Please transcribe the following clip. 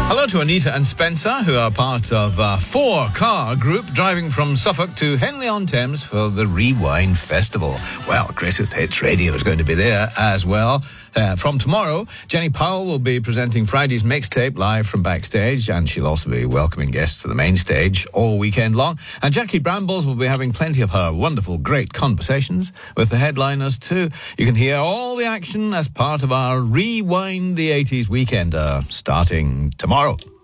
Hello to Anita and Spencer, who are part of a 4-car group driving from Suffolk to Henley-on-Thames for the Rewind Festival. Well, Greatest Hits Radio is going to be there as well. From tomorrow, Jenny Powell will be presenting Friday's mixtape live from backstage, and she'll also be welcoming guests to the main stage all weekend long. And Jackie Brambles will be having plenty of her wonderful, great conversations with the headliners too. You can hear all the action as part of our Rewind the 80s Weekender starting tomorrow.